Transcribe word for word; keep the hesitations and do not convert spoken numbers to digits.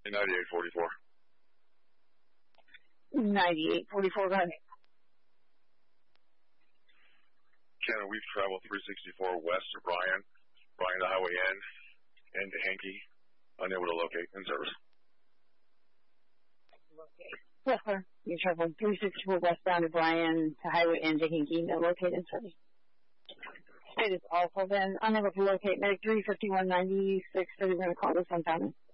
ninety-eight forty-four. ninety-eight forty-four, go ahead. Ken, we've traveled three sixty-four west of Bryan, Bryan to Highway N, and to Hankey, unable to locate in service. Locate. Yes, sir. You traveled three sixty-four westbound to Bryan to Highway N to Hankey, no locate in service. It is awful then. Unable to locate. Medic three fifty-one ninety-six, so we're going to call this one time.